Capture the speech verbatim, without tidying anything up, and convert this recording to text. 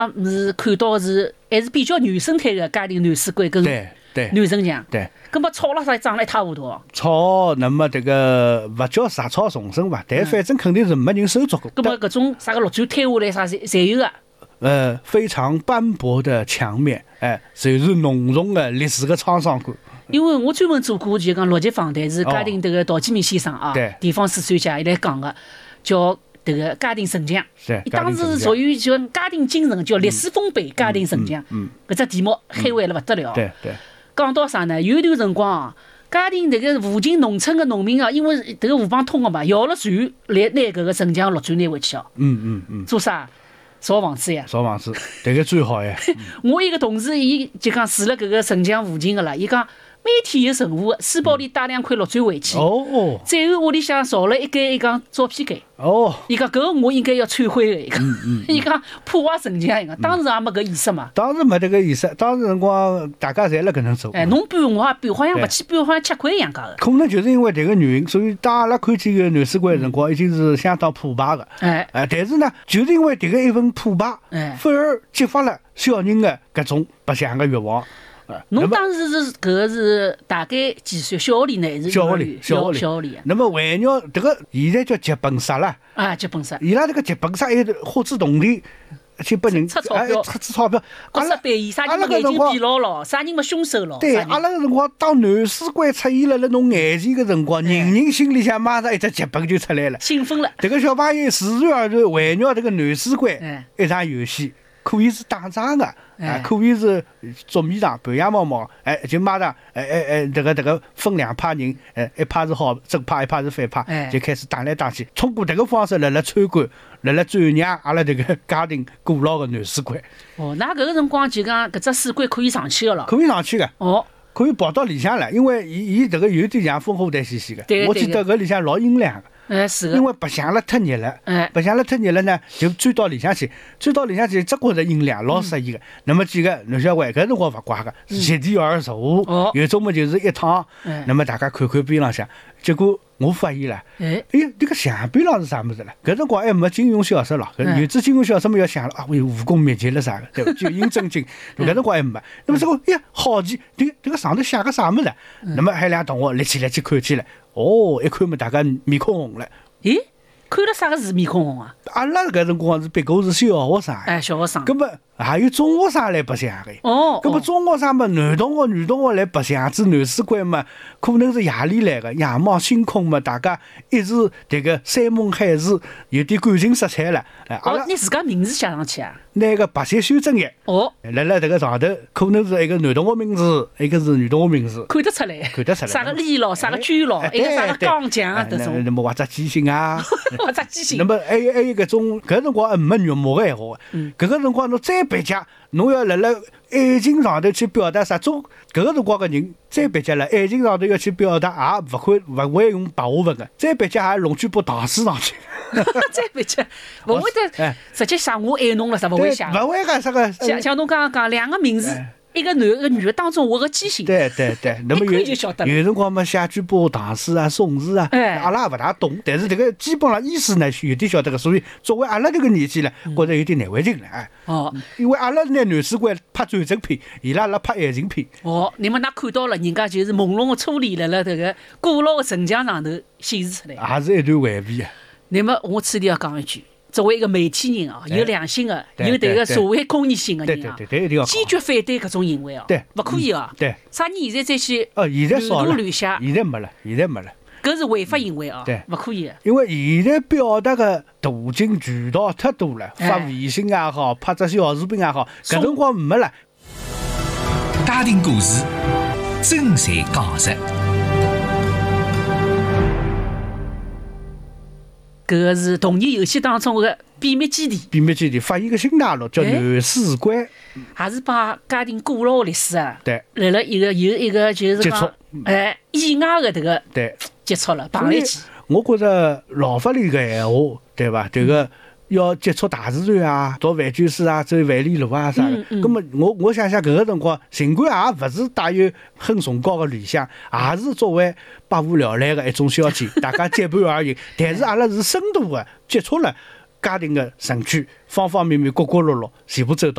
是看到是还是比较原生态的家庭男士官跟男神像。 对。 那么吵了啥长了一塌糊涂。 吵，那么这个不叫杂草丛生吧，但反正肯定是没人收足过。 那么搿种啥个绿砖摊下来啥侪侪有个。 呃，非常斑驳的墙面，哎，就是浓重的历史的沧桑感。 因为我专门做过就讲六级访谈，是家庭这个陶基明先生啊， 对， 地方史专家伊来讲个，叫这个家庭神像。 是， 伊当时是属于叫家庭精神，叫历史丰碑家庭神像。 嗯， 搿只题目海歪了勿得了。 对对。 讲到啥呢？有一段辰光啊，家庭这个附近农村的农民啊，因为这个河浜通个嘛，摇了船来拿搿个神像绿砖拿回去哦。 嗯嗯嗯。 做啥？造房子呀！ 造房子，这个最好呀。 我一个同事，伊就讲住了搿个城墙附近个啦，伊讲每天有任务，书包里带两块绿砖回去。 哦。 最后屋里向造了一间，伊讲照片间。 哦。 伊讲搿个我应该要摧毁个，伊讲。 嗯嗯。 伊讲破坏城墙，伊讲当时也没搿意识嘛。 当时没这个意识，当时辰光大家侪辣搿能做。 哎，侬搬我也搬，好像勿去搬，好像吃亏一样介个。 可能就是因为这个原因，所以当阿拉看见个男史官的辰光，已经是相当破败个。 哎。 哎，但是呢，就是因为这个一份破败， 哎， 反而激发了小人的搿种白相的欲望。 侬当时是搿个是大概几岁？小学里呢还是小学里？ 小学里。 那么为鸟这个现在叫剧本杀了啊，剧本杀。 伊拉这个剧本杀还花枝动地去拨人出钞票， 出出钞票。 角色扮演，啥人没眼睛闭牢牢，啥人没凶手咯？ 对，阿拉个辰光当男史官出现了辣侬眼前个辰光，人人心里向马上一只剧本就出来了， 兴奋了。 这个小朋友自然而然围绕这个男史官一场游戏。可以是打仗的，啊，可以是捉迷藏、半夜猫猫，哎，就马上，哎哎哎，这个这个分两派人，哎，一派是好正派，一派是反派，就开始打来打去。通过这个方式来来参观，来来传扬阿拉这个家庭古老的男史官。 哦，那搿个辰光就讲搿只史官可以上去个咯？ 可以上去的。 哦。 可以跑到里向来，因为伊伊这个有点像烽火台戏戏的。 对。 我记得搿里向老阴凉的。 哎，是的。 因为白相了太热了， 哎， 白相了太热了呢，就钻到里向去，钻到里向去，只觉着阴凉，老适意的。嗯、那么几个男小孩，搿辰光勿怪个，席地而坐， 哦、 有种么就是一趟， 哎、 那么大家看看边浪向，结果我发现了， 哎， 哎，这个墙边浪是啥么子了？搿辰光还没金庸小说咯，有只金庸小说么要想了啊，为武功秘籍了啥个，对伐？就引真经，搿辰光还没。那么这个，哎呀，好奇，这个这个上头写个啥么子？那么还两同学立起来去看起来，哦，一看么大家面孔红了。 咦，看了啥个是面孔红啊？ 阿拉搿辰光是别个是小学生， 哎，小学生。 搿么还有中学生来白相的。 哦。 搿么中学生嘛，男同学、女同学来白相，子男史官嘛，可能是夜里来的，夜幕星空嘛，大家一时这个山盟海誓，有点感情色彩了。 哎，阿拉你自家名字写上去啊？ 拿个白线修正液。 哦。 辣辣这个上头，可能是一个男同学名字，一个是女同学名字。 看得出来。 看得出来。 啥个李咯，啥个居咯，一个啥个钢匠啊，这种。 那么或者畸形啊， 或者畸形。 那么还有还有搿种搿辰光还没肉麻个闲话，搿个辰光侬再别家，侬要辣辣爱情上头去表达啥种，搿个辰光个人再别家了，爱情上头要去表达，也勿会勿会用白话文个，再别家也弄句部唐诗上去。 再别家勿会得直接写我爱侬了，啥勿会写。 勿会个啥个。 像像侬刚刚讲两个名字。一个男一个女的当中，我个畸形。 对对对，那么有就晓得有辰光嘛，写句部唐诗啊、宋词啊， 哎、 阿拉也勿大懂，但是这个基本上意思呢，有点晓得个。所以作为阿拉这个年纪呢，觉着有点难为情了哎。 哦， 因为阿拉拿男史官拍战争片，伊拉辣拍爱情片。 哦，你们那看到了，人家就是朦胧的初恋了，辣这个古老的城墙上头显示出来。 也是一段回味啊。 那么我此地要讲一句。作为一个媒体人啊，有良心的，有这个社会公益性的人啊，坚决反对搿种行为啊，勿可以啊。 对， 啥人现在再去哦，现在少了， 乱写， 现在没了，现在没了。 搿是违法行为啊， 对， 勿可以。 因为现在表达个途径渠道太多了，发微信也好，拍只小视频也好，搿辰光没了。 家庭故事，真侪讲实。 搿个是童年游戏当中的秘密基地。 秘密基地发现个新大陆叫男史官， 还是把家庭古老历史啊， 对， 来了一个有一个就是讲，哎，意外的这个对接触了，碰一起。 我觉着老法里个闲话，对吧？这个要接触大自然啊，到万卷水啊，走万里路啊啥的。那么我我想想，搿个辰光，尽管也勿是带有很崇高的理想，也是作为百无聊赖的一种消遣，大家结伴而行。但是阿拉是深度的接触了家庭的成全，方方面面、角角落落，全部走到。